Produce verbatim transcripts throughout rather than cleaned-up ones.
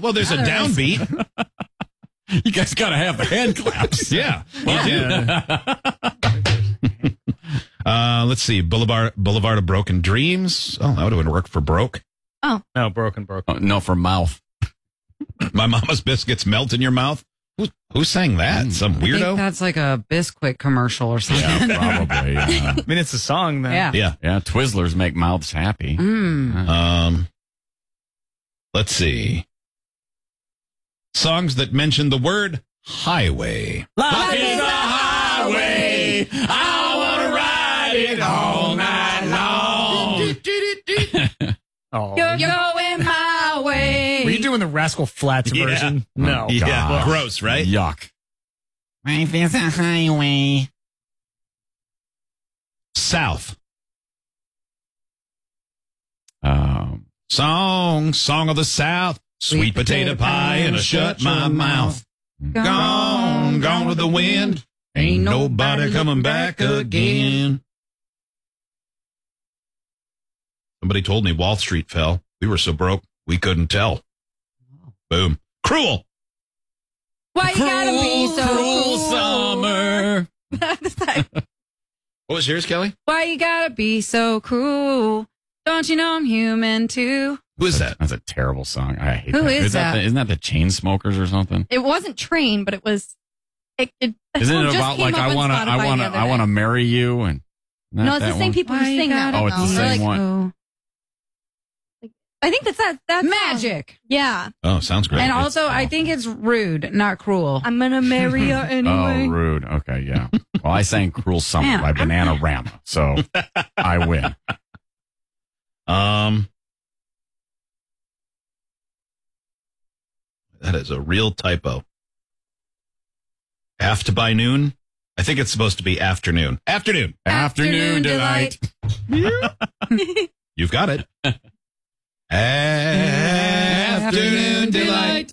Well, there's a downbeat. You guys got to have the hand claps. Yeah. yeah. uh, let's see. Boulevard Boulevard of Broken Dreams. Oh, that would have worked for Broke. Oh. No, Broken, Broken. Oh, no, for mouth. My Mama's Biscuits Melt in Your Mouth. Who, who sang that? Some I think weirdo? that's like a Bisquick commercial or something. Yeah, probably. Yeah. I mean, it's a song, then. Yeah. Yeah. Yeah, Twizzlers make mouths happy. Mm. Um, let's see. Songs that mention the word highway. Life is a highway. I want to ride it all night long. Oh, You're going my way. were you doing the Rascal Flatts Yeah. version? No. Yeah. God. Gross, right? Yuck. Life is a highway. South. Um, Song, Song of the South. Sweet, Sweet potato, potato pie pie and a and shut shut my your mouth. mouth. Gone, gone with the wind. Ain't nobody coming back again. Somebody told me Wall Street fell. We were so broke, we couldn't tell. Boom. Cruel. Why you gotta be so cruel cruel? summer. What was yours, Kelly? Why you gotta be so cruel? Don't you know I'm human too? Who is that? That's a terrible song. I hate Who that. is that? the, isn't that the Chainsmokers or something? It wasn't Train, but it was. It, it, that Isn't song it just about came like up I on want to, Spotify I the want to, other I day. want to marry you? And not No, it's that the same one? people who Why you sing that. gotta Oh, it's the song. same They're like, one. Oh. I think that's that. That's Magic. Yeah, Oh, sounds great. And It's- also, I think it's rude, not cruel. I'm gonna marry her anyway. Oh, rude. Okay, yeah. Well, I sang "Cruel Summer" Man, by I'm- Bananarama, so I win. Um, that is a real typo. After by noon? I think it's supposed to be afternoon. Afternoon. Afternoon delight. You've got it. Afternoon delight.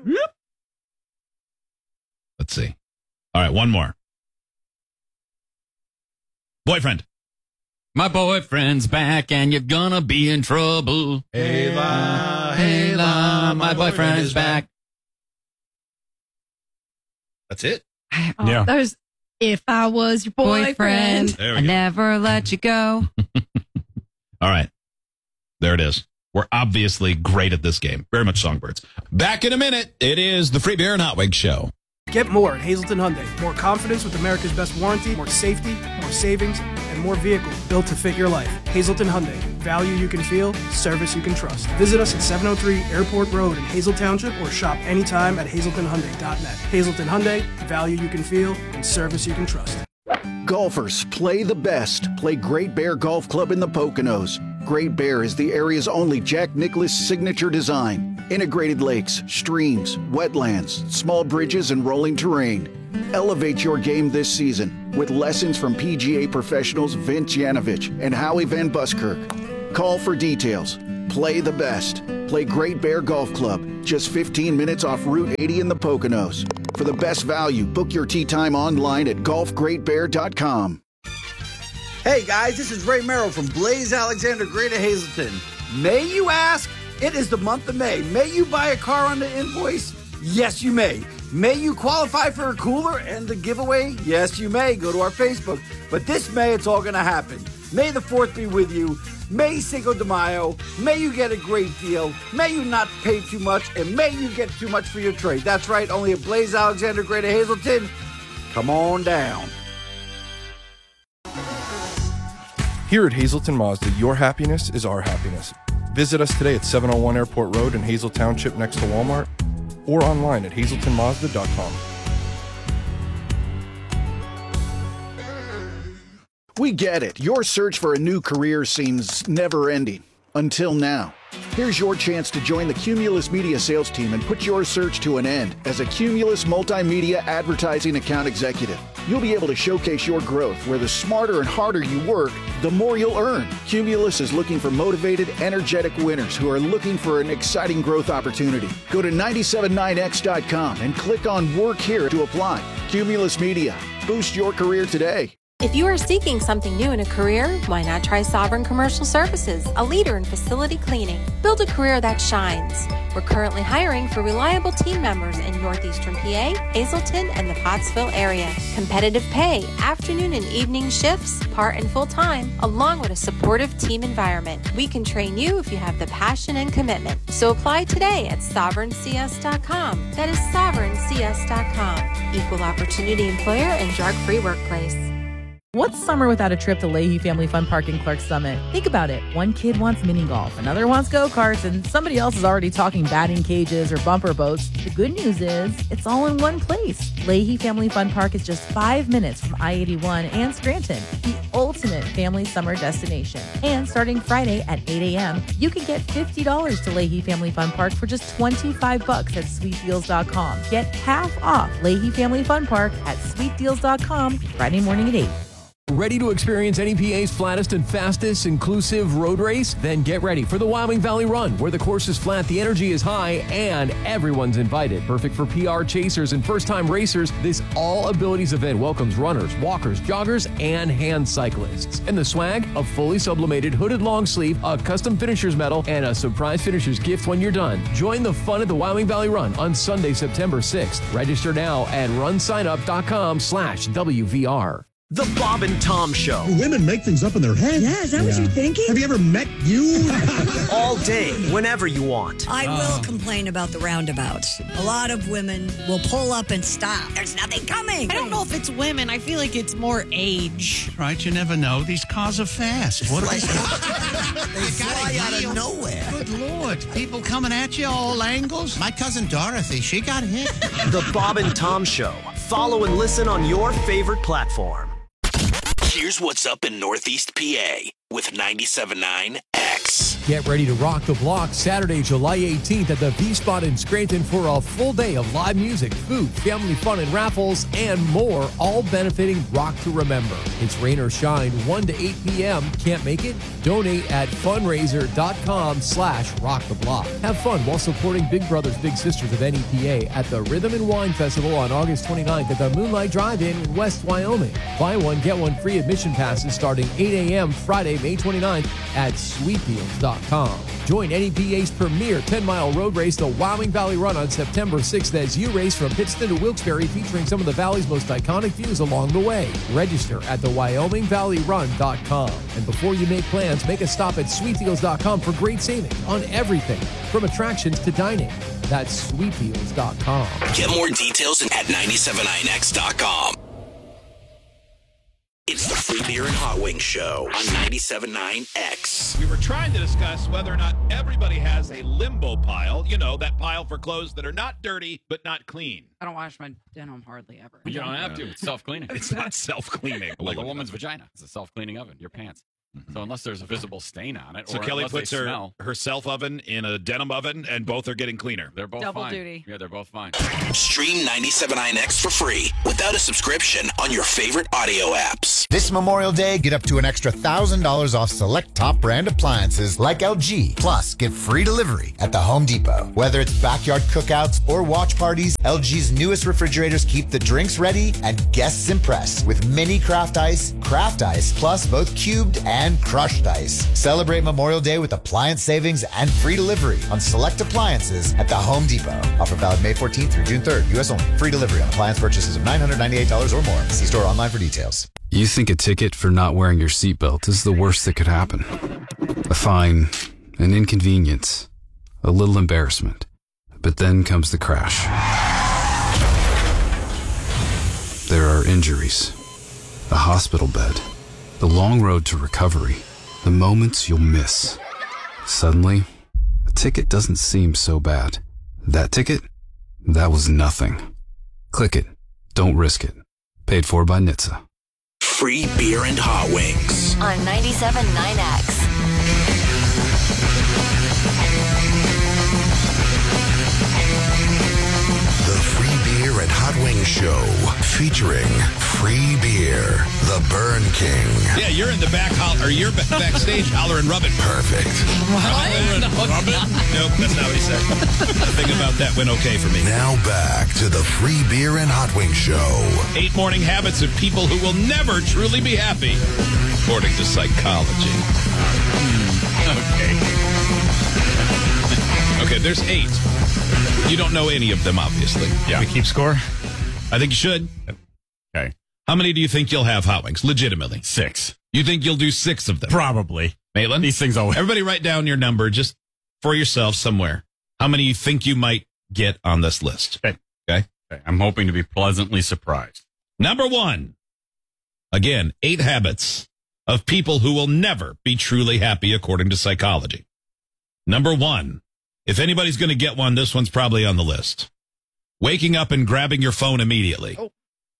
Let's see. All right, one more. Boyfriend. My boyfriend's back, and you're gonna be in trouble. Hey, la, hey, la, my boyfriend is back. That's it. Oh, Yeah. There's If I Was Your Boyfriend. Boyfriend, There we I go. never let you go. All right. There it is. We're obviously great at this game. Very much songbirds. Back in a minute. It is the Free Beer and Hot Wings Show. Get more at Hazleton Hyundai. More confidence with America's best warranty, more safety, more savings, and more vehicles built to fit your life. Hazleton Hyundai. Value you can feel, service you can trust. Visit us at seven oh three Airport Road in Hazel Township or shop anytime at hazleton hyundai dot net. Hazleton Hyundai. Value you can feel and service you can trust. Golfers, play the best. Play Great Bear Golf Club in the Poconos. Great Bear is the area's only Jack Nicklaus signature design. Integrated lakes, streams, wetlands, small bridges, and rolling terrain. Elevate your game this season with lessons from P G A professionals Vince Yanovich and Howie Van Buskirk. Call for details. Play the best. Play Great Bear Golf Club, just fifteen minutes off Route eighty in the Poconos. For the best value, book your tee time online at golf great bear dot com. Hey guys, this is Ray Merrill from Blaze Alexander Greater Hazleton. May you ask? It is the month of May. May you buy a car on the invoice? Yes, you may. May you qualify for a cooler and the giveaway? Yes, you may. Go to our Facebook. But this May, it's all going to happen. May the fourth be with you. May Cinco de Mayo. May you get a great deal. May you not pay too much. And may you get too much for your trade. That's right, only at Blaze Alexander Greater Hazleton. Come on down. Here at Hazleton Mazda, your happiness is our happiness. Visit us today at seven oh one Airport Road in Hazel Township next to Walmart or online at hazleton mazda dot com. We get it. Your search for a new career seems never-ending. Until now. Here's your chance to join the Cumulus Media sales team and put your search to an end as a Cumulus Multimedia Advertising Account Executive. You'll be able to showcase your growth where the smarter and harder you work, the more you'll earn. Cumulus is looking for motivated, energetic winners who are looking for an exciting growth opportunity. Go to nine seven nine x dot com and click on Work Here to apply. Cumulus Media. Boost your career today. If you are seeking something new in a career, why not try Sovereign Commercial Services, a leader in facility cleaning? Build a career that shines. We're currently hiring for reliable team members in northeastern P A, Hazleton, and the Pottsville area. Competitive pay, afternoon and evening shifts, part and full time, along with a supportive team environment. We can train you if you have the passion and commitment. So apply today at sovereign c s dot com. That is sovereign c s dot com. Equal opportunity employer and drug-free workplace. What's summer without a trip to Leahy Family Fun Park in Clark Summit? Think about it. One kid wants mini golf, another wants go-karts, and somebody else is already talking batting cages or bumper boats. The good news is it's all in one place. Leahy Family Fun Park is just five minutes from I eighty-one and Scranton, the ultimate family summer destination. And starting Friday at eight a.m., you can get fifty dollars to Leahy Family Fun Park for just twenty-five bucks at sweet deals dot com. Get half off Leahy Family Fun Park at sweet deals dot com Friday morning at eight. Ready to experience N E P A's flattest and fastest inclusive road race? Then get ready for the Wyoming Valley Run, where the course is flat, the energy is high, and everyone's invited. Perfect for P R chasers and first-time racers, this all-abilities event welcomes runners, walkers, joggers, and hand cyclists. And the swag, a fully sublimated hooded long sleeve, a custom finisher's medal, and a surprise finisher's gift when you're done. Join the fun at the Wyoming Valley Run on Sunday, September sixth. Register now at runsignup.com slash WVR. The Bob and Tom Show. Women make things up in their head. Yeah, is that yeah. what you're thinking? Have you ever met you? All day, whenever you want. I uh. will complain about the roundabouts. A lot of women will pull up and stop. There's nothing coming. I don't know if it's women. I feel like it's more age. Right, you never know. These cars are fast. What are they? They fly out of nowhere. Good Lord. People coming at you all angles. My cousin Dorothy, she got hit. The Bob and Tom Show. Follow and listen on your favorite platform. Here's what's up in Northeast P A with ninety-seven point nine X. Get ready to rock the block Saturday, July eighteenth at the V-Spot in Scranton for a full day of live music, food, family fun, and raffles, and more, all benefiting Rock to Remember. It's rain or shine, one to eight p.m. Can't make it? Donate at fundraiser.com slash rock the block. Have fun while supporting Big Brothers Big Sisters of N E P A at the Rhythm and Wine Festival on August twenty-ninth at the Moonlight Drive-In in West Wyoming. Buy one, get one free admission passes starting eight a.m. Friday, May twenty-ninth at sweet deals dot com. Join N E P A's premier ten-mile road race, the Wyoming Valley Run, on September sixth as you race from Pittston to Wilkes-Barre, featuring some of the valley's most iconic views along the way. Register at the wyoming valley run dot com. And before you make plans, make a stop at sweet deals dot com for great savings on everything, from attractions to dining. That's sweet deals dot com. Get more details at ninety-seven point nine X dot com. It's the Free Beer and Hot Wings Show on ninety-seven point nine X. We were trying to discuss whether or not everybody has a limbo pile. You know, that pile for clothes that are not dirty, but not clean. I don't wash my denim hardly ever. You don't have to. It's self-cleaning. It's not self-cleaning. Like a woman's vagina. It's a self-cleaning oven. Your pants. Mm-hmm. So unless there's a visible stain on it, so or Kelly puts her smell, her self oven in a denim oven, and both are getting cleaner. They're both double fine. duty. Yeah, they're both fine. Stream ninety-seven point nine X for free without a subscription on your favorite audio apps. This Memorial Day, get up to an extra one thousand dollars off select top brand appliances like L G. Plus, get free delivery at the Home Depot. Whether it's backyard cookouts or watch parties, L G's newest refrigerators keep the drinks ready and guests impressed with mini craft ice, craft ice, plus both cubed and crushed ice. Celebrate Memorial Day with appliance savings and free delivery on select appliances at the Home Depot. Offer valid May fourteenth through June third. U S only. Free delivery on appliance purchases of nine hundred ninety-eight dollars or more. See store online for details. You think a ticket for not wearing your seatbelt is the worst that could happen. A fine, an inconvenience, a little embarrassment. But then comes the crash. There are injuries, a hospital bed, the long road to recovery, the moments you'll miss. Suddenly, a ticket doesn't seem so bad. That ticket? That was nothing. Click it. Don't risk it. Paid for by N H T S A. Free Beer and Hot Wings on ninety-seven point nine X. The Free Beer and Hot Wings Show, featuring Free Beer, the Burn King. Yeah, you're in the back holler, or you're backstage hollering rubbing. Perfect. Hollering rubbing? Nope, that's not what he said. The thing about that went okay for me. Now back to the Free Beer and Hot Wings Show. Eight morning habits of people who will never truly be happy, according to psychology. Okay. Okay, there's eight. You don't know any of them, obviously. Yeah. We keep score? I think you should. Okay. How many do you think you'll have, Hot Wings? Legitimately. Six. You think you'll do six of them? Probably. Maitland? These things always. Everybody write down your number just for yourself somewhere. How many you think you might get on this list? Okay. Okay. Okay. I'm hoping to be pleasantly surprised. Number one. Again, eight habits of people who will never be truly happy according to psychology. Number one. If anybody's going to get one, this one's probably on the list. Waking up and grabbing your phone immediately. Oh,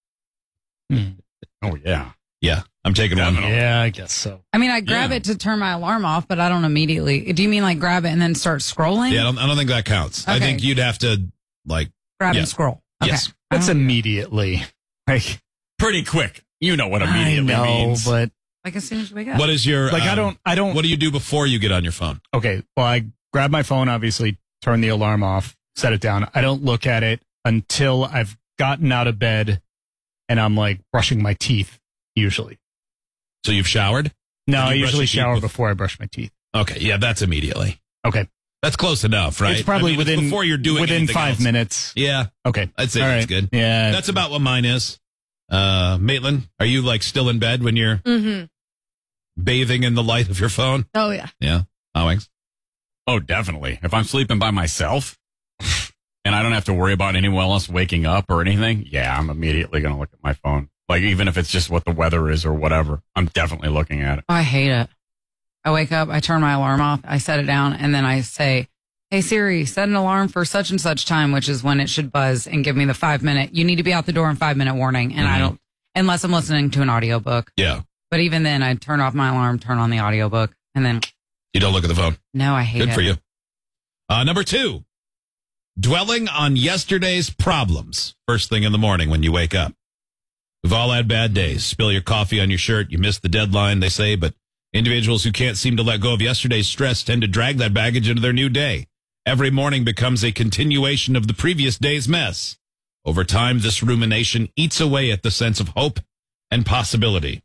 oh yeah. Yeah, I'm taking one. Yeah, I guess so. I mean, I grab Yeah. it to turn my alarm off, but I don't immediately. Do you mean like grab it and then start scrolling? Yeah, I don't, I don't think that counts. I Okay. think you'd have to, like... Grab yeah. and scroll. Okay. Yes. That's immediately. Like, pretty quick. You know what immediately I know, means. but Like as soon as you wake up. What is your... Like, I um, don't- I don't- What do you do before you get on your phone? Okay, well, I grab my phone, obviously, turn the alarm off, set it down. I don't look at it until I've gotten out of bed and I'm like brushing my teeth, usually. So you've showered? No, Did I you brush usually your teeth shower bef- before I brush my teeth. Okay, yeah, that's immediately. Okay. That's close enough, right? It's probably I mean, it's within before you're doing within anything five else. minutes. Yeah, Okay. I'd say All that's right. good. Yeah. That's about what mine is. Uh, Maitland, are you like still in bed when you're Mm-hmm. bathing in the light of your phone? Oh, yeah. Yeah. Hot Wings? Oh, definitely. If I'm sleeping by myself and I don't have to worry about anyone else waking up or anything, yeah, I'm immediately going to look at my phone. Like, even if it's just what the weather is or whatever, I'm definitely looking at it. Oh, I hate it. I wake up, I turn my alarm off, I set it down, and then I say, hey, Siri, set an alarm for such and such time, which is when it should buzz, and give me the five minute, you need to be out the door in five minute warning. And I don't, unless I'm listening to an audiobook. Yeah. But even then, I turn off my alarm, turn on the audiobook, and then, You don't look at the phone. no, I hate Good it. for you. Uh, number two, dwelling on yesterday's problems first thing in the morning when you wake up. We've all had bad days. Spill your coffee on your shirt. You missed the deadline, they say, but individuals who can't seem to let go of yesterday's stress tend to drag that baggage into their new day. Every morning becomes a continuation of the previous day's mess. Over time, this rumination eats away at the sense of hope and possibility.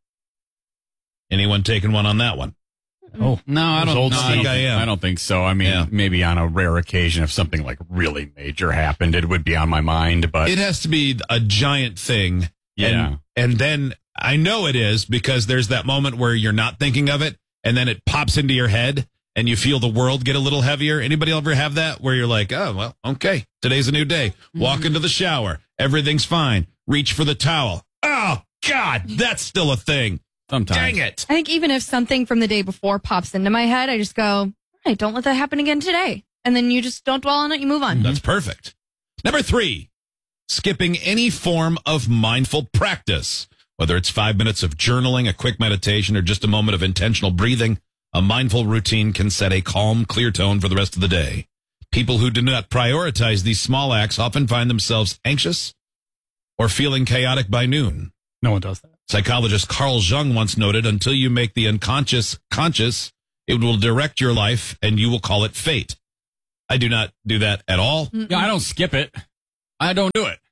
Anyone taking one on that one? Oh, no, I don't, old no, I Steve. don't, I think, am. I don't think so. I mean, Yeah. maybe on a rare occasion, if something like really major happened, it would be on my mind. But It has to be a giant thing. Yeah. And, and then I know it is because there's that moment where you're not thinking of it and then it pops into your head and you feel the world get a little heavier. Anybody ever have that where you're like, oh, well, okay, today's a new day. Walk into the shower. Everything's fine. Reach for the towel. Oh, God, that's still a thing. sometimes. Dang it. I think even if something from the day before pops into my head, I just go, all right, don't let that happen again today. And then you just don't dwell on it, you move on. That's perfect. Number three, skipping any form of mindful practice. Whether it's five minutes of journaling, a quick meditation, or just a moment of intentional breathing, a mindful routine can set a calm, clear tone for the rest of the day. People who do not prioritize these small acts often find themselves anxious or feeling chaotic by noon. No one does that. Psychologist Carl Jung once noted, until you make the unconscious conscious, it will direct your life and you will call it fate. I do not do that at all. Yeah, I don't skip it. I don't do it.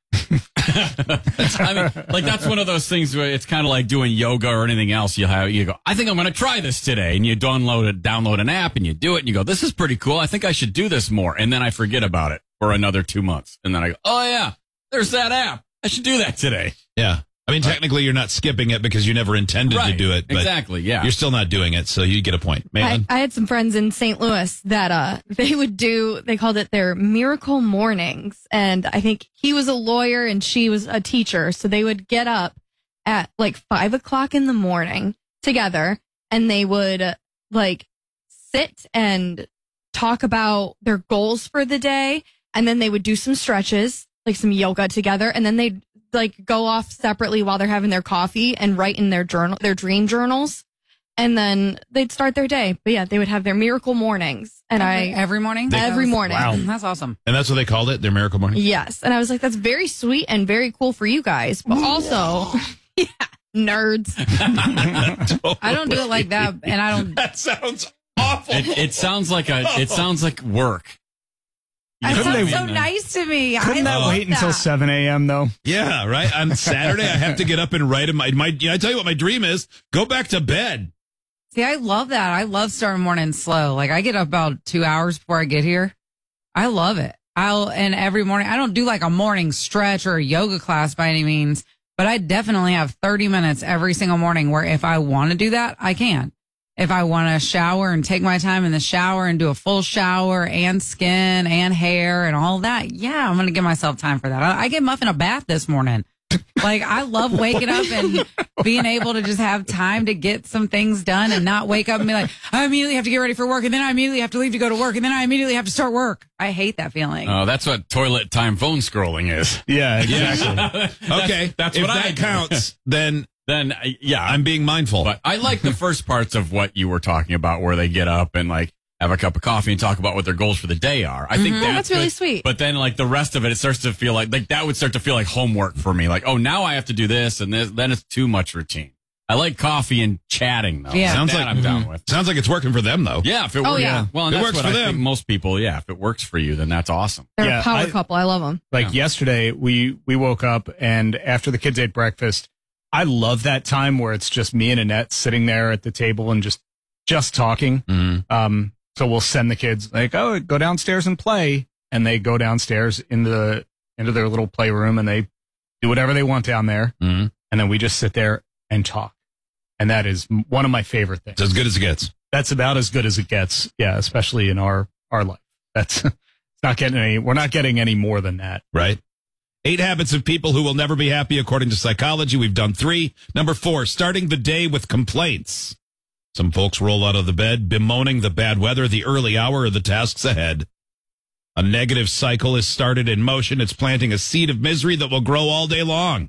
I mean, like that's one of those things where it's kind of like doing yoga or anything else. You have, you go, I think I'm going to try this today, and you download it, download an app, and you do it, and you go, this is pretty cool. I think I should do this more, and then I forget about it for another two months, and then I go, oh yeah, there's that app. I should do that today. Yeah. I mean, technically, you're not skipping it because you never intended to Right. do it. But Exactly, yeah. You're still not doing it, so you get a point. I, Maitland? I had some friends in Saint Louis that uh they would do, they called it their miracle mornings. And I think he was a lawyer and she was a teacher. So they would get up at like five o'clock in the morning together and they would uh, like sit and talk about their goals for the day. And then they would do some stretches, like some yoga together. And then they'd like go off separately while they're having their coffee and write in their journal, their dream journals. And then they'd start their day. But yeah, they would have their miracle mornings. And every, I, every morning? every morning. Wow. That's awesome. And that's what they called it, their miracle morning? Yes. And I was like, that's very sweet and very cool for you guys. But also, yeah, nerds. I don't do it like that. And I don't. That sounds awful. It, it sounds like a. It sounds like work. That Couldn't sounds they- so nice to me. Couldn't I that love wait until that. seven a.m. though? Yeah, right. On Saturday, I have to get up and write in my, my you know, I tell you what my dream is. Go back to bed. See, I love that. I love starting morning slow. Like I get up about two hours before I get here. I love it. I'll, and every morning, I don't do like a morning stretch or a yoga class by any means, but I definitely have thirty minutes every single morning where if I want to do that, I can. If I want to shower and take my time in the shower and do a full shower and skin and hair and all that, yeah, I'm going to give myself time for that. I, I gave Muffin a bath this morning. Like, I love waking up and being able to just have time to get some things done and not wake up and be like, I immediately have to get ready for work, and then I immediately have to leave to go to work, and then I immediately have to start work. I hate that feeling. Oh, that's what toilet time phone scrolling is. Yeah, exactly. that's, okay, that's if what that I do. counts, then then uh, yeah, I'm being mindful. But I like the first parts of what you were talking about, where they get up and like have a cup of coffee and talk about what their goals for the day are. I think Mhm. that's, Oh, that's really good. sweet. But then like the rest of it, it starts to feel like like that would start to feel like homework for me. Like, oh, now I have to do this and this. Then it's too much routine. I like coffee and chatting though. Yeah. Sounds that like I'm down mhm. with. Sounds like it's working for them though. Yeah, if it Oh, works. yeah. Well, and It that's works what for I them. think most people. Yeah, if it works for you, then that's awesome. They're Yeah, a power I- couple. I love them. Like Yeah. yesterday, we we woke up and after the kids ate breakfast, I love that time where it's just me and Annette sitting there at the table and just just talking. Mhm. Um, so we'll send the kids like, oh, go downstairs and play, and they go downstairs into the into their little playroom and they do whatever they want down there, Mhm. and then we just sit there and talk, and that is m- one of my favorite things. It's as good as it gets. That's about as good as it gets. Yeah, especially in our our life. That's it's not getting any. We're not getting any more than that. Right? Eight habits of people who will never be happy, according to psychology. We've done three. Number four, starting the day with complaints. Some folks roll out of the bed bemoaning the bad weather, the early hour, or the tasks ahead. A negative cycle is started in motion. It's planting a seed of misery that will grow all day long.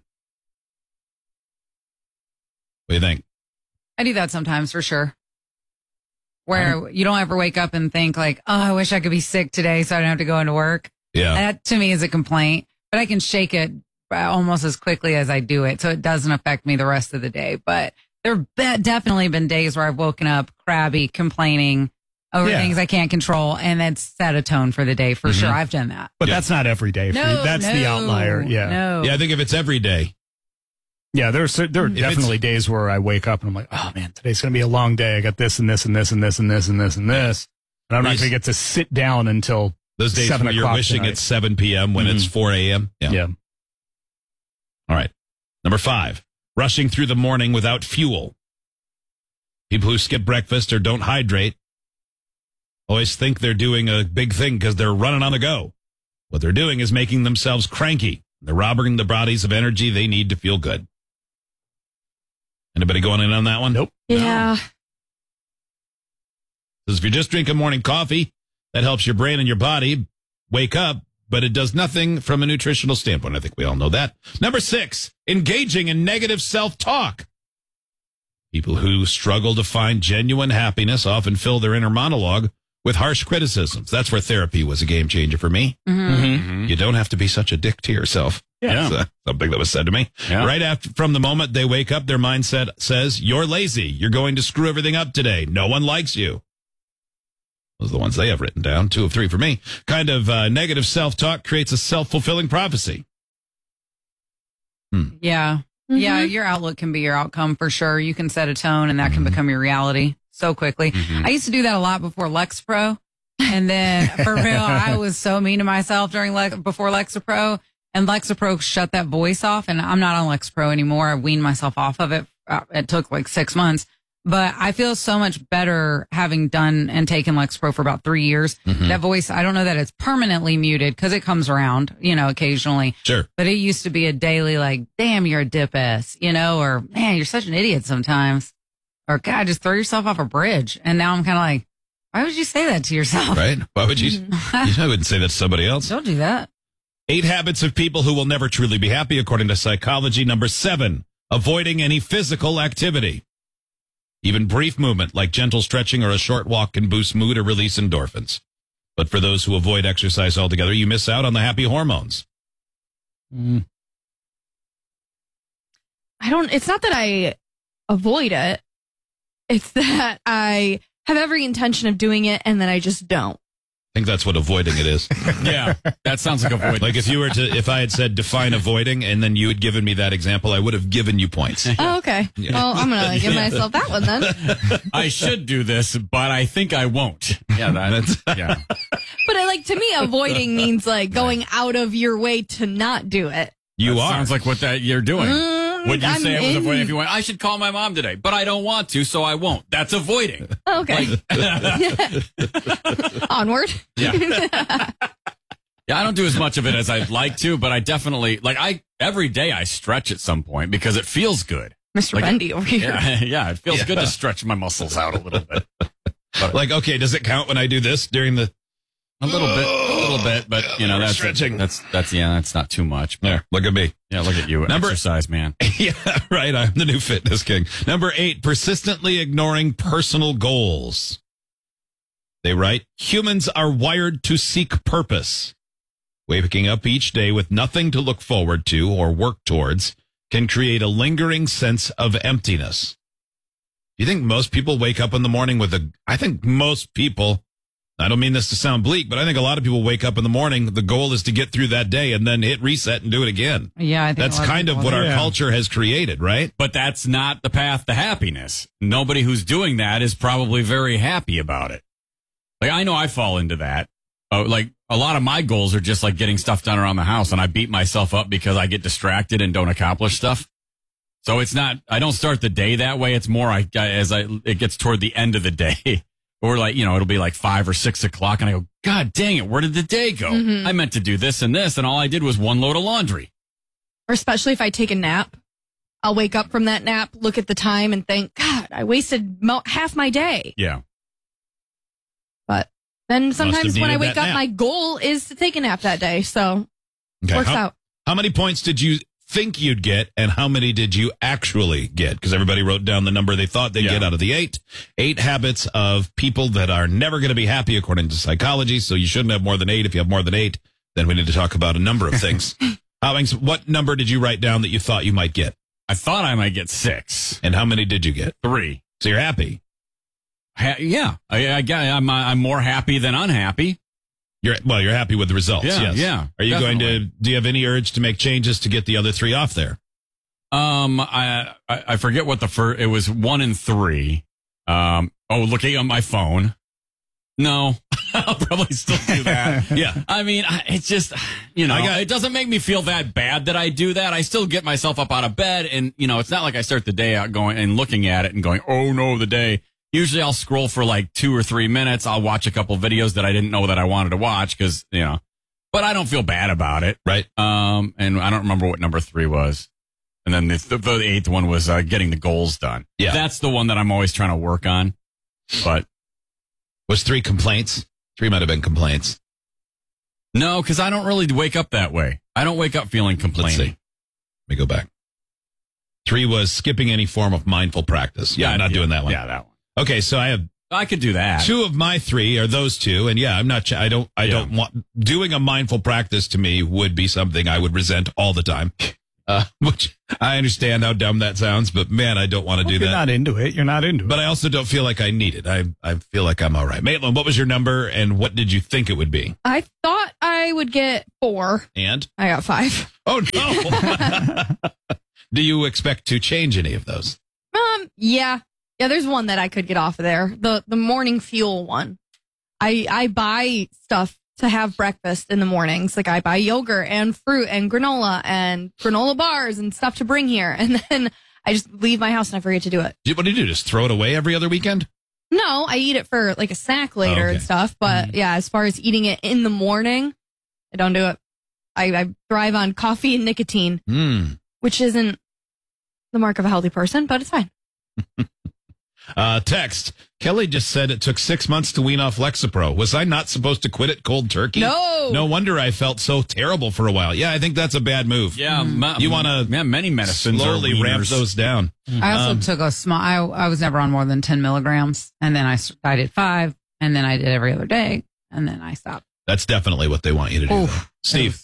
What do you think? I do that sometimes for sure. Where you don't ever wake up and think like, oh, I wish I could be sick today so I don't have to go into work. Yeah. That to me is a complaint, but I can shake it almost as quickly as I do it. So it doesn't affect me the rest of the day. But there have be- definitely been days where I've woken up crabby, complaining over Yeah. things I can't control. And that's set a tone for the day for Mhm. sure. I've done that. But Yeah. that's not every day. For No, you. That's the no, outlier. Yeah. No. Yeah, I think if it's every day. Yeah, there's there are If definitely days where I wake up and I'm like, oh man, today's gonna be a long day. I got this and this and this and this and this and this and this, and I'm not These- gonna get to sit down until Those days seven when you're o'clock wishing tonight. it's seven p.m. when it's Mhm. four a.m. Yeah. Yeah. All right. Number five, rushing through the morning without fuel. People who skip breakfast or don't hydrate always think they're doing a big thing because they're running on the go. What they're doing is making themselves cranky. They're robbing the bodies of energy they need to feel good. Anybody going in on that one? Nope. Yeah. Because if you're just drinking morning coffee, that helps your brain and your body wake up, but it does nothing from a nutritional standpoint. I think we all know that. Number six, engaging in negative self-talk. People who struggle to find genuine happiness often fill their inner monologue with harsh criticisms. That's where therapy was a game changer for me. Mm-hmm. You don't have to be such a dick to yourself. Yeah. That's uh, something that was said to me. Yeah. Right after, from the moment they wake up, their mindset says, you're lazy. You're going to screw everything up today. No one likes you. Those are the ones they have written down. Two of three for me. Kind of uh, negative self-talk creates a self-fulfilling prophecy. Hmm. Yeah. Mhm. Yeah. Your outlook can be your outcome for sure. You can set a tone and that can become your reality so quickly. Mhm. I used to do that a lot before Lexapro. And then for real, I was so mean to myself during Lex- before Lexapro, and Lexapro shut that voice off. And I'm not on Lexapro anymore. I weaned myself off of it. Uh, it took like six months, but I feel so much better having done and taken Lexapro for about three years. Mhm. That voice, I don't know that it's permanently muted because it comes around, you know, occasionally. Sure. But it used to be a daily like, damn, you're a dip ass, you know, or man, you're such an idiot sometimes. Or God, just throw yourself off a bridge. And now I'm kind of like, why would you say that to yourself? Right? Why would you? you I wouldn't say that to somebody else. Don't do that. Eight habits of people who will never truly be happy, according to psychology. Number seven, avoiding any physical activity. Even brief movement like gentle stretching or a short walk can boost mood or release endorphins. But for those who avoid exercise altogether, you miss out on the happy hormones. Mm. I don't, it's not that I avoid it. It's that I have every intention of doing it and then I just don't. think that's what avoiding it is. Yeah, that sounds like avoiding. Like if you were to, if I had said define avoiding, and then you had given me that example, I would have given you points. Oh, okay. Yeah. Well, I'm going to give Yeah. myself that one then. I should do this, but I think I won't. Yeah, that's yeah. But I like to me, avoiding means like going out of your way to not do it. You That are. Sounds like what that you're doing. Mm, Would you I'm say it was in- avoiding if you went, I should call my mom today, but I don't want to, so I won't. That's avoiding. Okay. Onward. Yeah. Yeah, I don't do as much of it as I'd like to, but I definitely, like, I, every day I stretch at some point because it feels good. Mister Like, Bendy over here. Yeah, yeah, it feels Yeah. good to stretch my muscles out a little bit. Like, okay, does it count when I do this during the? A little bit, a little bit, but you know, that's stretching. That's that's yeah, that's not too much. But, There, look at me. yeah, look at you, Number- exercise man. Yeah, right. I'm the new fitness king. Number eight, persistently ignoring personal goals. They write, humans are wired to seek purpose. Waking up each day with nothing to look forward to or work towards can create a lingering sense of emptiness. You think most people wake up in the morning with a, I think most people, I don't mean this to sound bleak, but I think a lot of people wake up in the morning. The goal is to get through that day and then hit reset and do it again. Yeah, I think That's a lot kind of people what do. our Yeah. culture has created, right? But that's not the path to happiness. Nobody who's doing that is probably very happy about it. Like, I know I fall into that. Uh, like, a lot of my goals are just like getting stuff done around the house, and I beat myself up because I get distracted and don't accomplish stuff. So it's not, I don't start the day that way. It's more I, as I, it gets toward the end of the day. Or like, you know, it'll be like five or six o'clock, and I go, God dang it, where did the day go? Mhm. I meant to do this and this, and all I did was one load of laundry. Or especially if I take a nap, I'll wake up from that nap, look at the time, and think, God, I wasted mo- half my day. Yeah. But then have sometimes when I needed wake that up, nap. my goal is to take a nap that day. So Okay, works how, out. How many points did you think you'd get, and how many did you actually get? Because everybody wrote down the number they thought they'd Yeah. get out of the eight. Eight habits of people that are never going to be happy, according to psychology. So you shouldn't have more than eight. If you have more than eight, then we need to talk about a number of things. Howings, what number did you write down that you thought you might get? I thought I might get six. And how many did you get? Three. So you're happy. Ha- yeah. I, I, I'm, I'm more happy than unhappy. You're well. You're happy with the results. Yeah, yes. yeah, Are you going to? definitely. Do you have any urge to make changes to get the other three off there? Um, I, I I forget what the first, it was one and three. Um, oh, looking on my phone. No, I'll probably still do that. Yeah. I mean, I- it's just, you know, I got- it doesn't make me feel that bad that I do that. I still get myself up out of bed, and, you know, it's not like I start the day out going and looking at it and going, oh no, the day. Usually I'll scroll for like two or three minutes. I'll watch a couple videos that I didn't know that I wanted to watch because, you know, but I don't feel bad about it. Right. Um, and I don't remember what number three was. And then the, the, the eighth one was uh, getting the goals done. Yeah. That's the one that I'm always trying to work on. But Was three complaints? Three might have been complaints. no, because I don't really wake up that way. I don't wake up feeling Let's complaining. see. Let me go back. Three was skipping any form of mindful practice. Yeah, I'm not yeah, doing that one. Yeah, that one. Okay, so I have I could do that. two of my three are those two, and yeah, I'm not. ch- I don't. I Yeah. don't want doing a mindful practice. To me, would be something I would resent all the time. Uh, which I understand how dumb that sounds, but man, I don't want to Well, do if you're that. not into it, you're not into it. But I also don't feel like I need it. I I feel like I'm all right. Maitland, what was your number, and what did you think it would be? I thought I would get four. And I got five. oh no, do you expect to change any of those? Um, yeah. Yeah, there's one that I could get off of there. The the morning fuel one. I I buy stuff to have breakfast in the mornings. Like I buy yogurt and fruit and granola and granola bars and stuff to bring here. And then I just leave my house and I forget to do it. Do- What do you do? Just throw it away every other weekend? No, I eat it for like a snack later Oh, okay. and stuff. But yeah, as far as eating it in the morning, I don't do it. I, I thrive on coffee and nicotine, Hmm. which isn't the mark of a healthy person, but it's fine. Uh, text. Kelly just said it took six months to wean off Lexapro. Was I not supposed to quit it cold turkey? No. No wonder I felt so terrible for a while. Yeah, I think that's a bad move. Yeah, ma- You want to yeah, many medicines are slowly ramp wieners. those down. I also Um, took a small, I, I was never on more than ten milligrams. And then I, s- I did five. And then I did every other day. And then I stopped. That's definitely what they want you to do. Oof. though. Steve,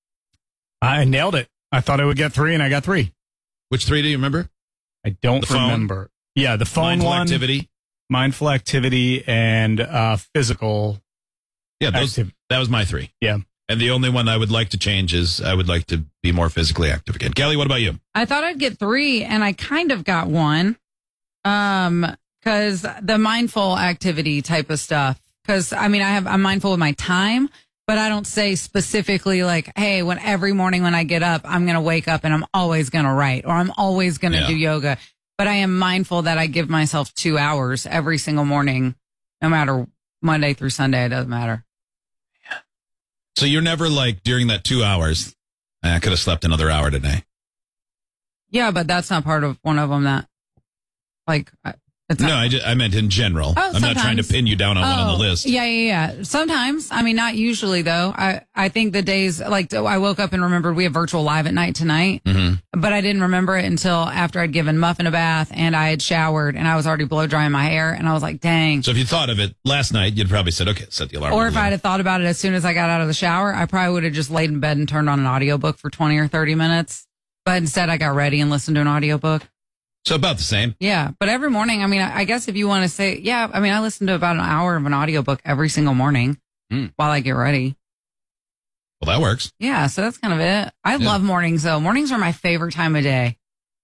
I nailed it. I thought I would get three, and I got three. which three do you remember? I don't The phone? remember. Yeah, the phone Mindful one, activity. mindful activity, and uh, physical. Yeah, those, that was my three. Yeah. And the only one I would like to change is I would like to be more physically active again. Kelly, what about you? I thought I'd get three, and I kind of got one. Um, because the mindful activity type of stuff. Because I mean, I have I'm mindful with my time, but I don't say specifically like, hey, when every morning when I get up, I'm gonna wake up and I'm always gonna write or I'm always gonna Yeah. do yoga. But I am mindful that I give myself two hours every single morning, no matter Monday through Sunday. It doesn't matter. So you're never like during that two hours, "Eh, I could have slept another hour today. Yeah, but that's not part of one of them. That like. I- It's No, I, just, I meant in general. Oh, I'm not trying to sometimes. pin you down on one on the Oh, list. Yeah, yeah, yeah. Sometimes. I mean, not usually, though. I, I think the days, like, I woke up and remembered we have virtual live at night tonight, Mm-hmm. but I didn't remember it until after I'd given Muffin a bath and I had showered and I was already blow drying my hair. And I was like, dang. So if you thought of it last night, you'd probably said, okay, set the alarm. Or if I'd have thought about it as soon as I got out of the shower, I probably would have just laid in bed and turned on an audiobook for twenty or thirty minutes. But instead, I got ready and listened to an audiobook. So about the same. Yeah, but every morning, I mean, I I guess if you want to say, yeah, I mean, I listen to about an hour of an audiobook every single morning Mm. while I get ready. Well, that works. Yeah, so that's kind of it. I Yeah. love mornings, though. Mornings are my favorite time of day.